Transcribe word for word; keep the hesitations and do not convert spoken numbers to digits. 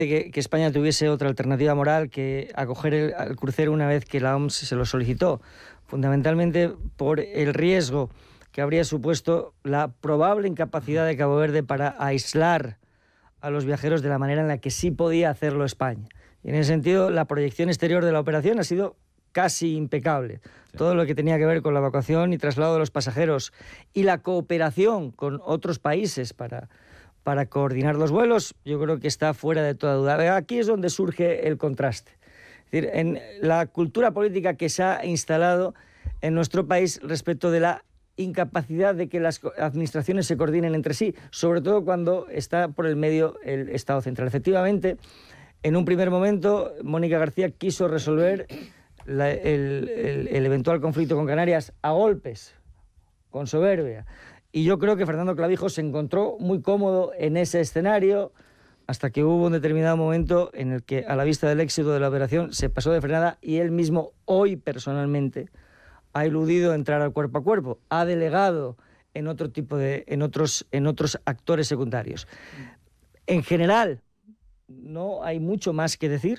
Que, que España tuviese otra alternativa moral que acoger el, el crucero una vez que la O M S se lo solicitó, fundamentalmente por el riesgo que habría supuesto la probable incapacidad de Cabo Verde para aislar a los viajeros de la manera en la que sí podía hacerlo España. Y en ese sentido, la proyección exterior de la operación ha sido casi impecable. Sí. Todo lo que tenía que ver con la evacuación y traslado de los pasajeros y la cooperación con otros países para... para coordinar los vuelos, yo creo que está fuera de toda duda. Aquí es donde surge el contraste. Es decir, en la cultura política que se ha instalado en nuestro país respecto de la incapacidad de que las administraciones se coordinen entre sí, sobre todo cuando está por el medio el Estado central. Efectivamente, en un primer momento, Mónica García quiso resolver la, el, el, el eventual conflicto con Canarias a golpes, con soberbia. Y yo creo que Fernando Clavijo se encontró muy cómodo en ese escenario hasta que hubo un determinado momento en el que, a la vista del éxito de la operación, se pasó de frenada y él mismo, hoy personalmente, ha eludido entrar al cuerpo a cuerpo, ha delegado en otro tipo de, en otros, en otros actores secundarios. En general, no hay mucho más que decir.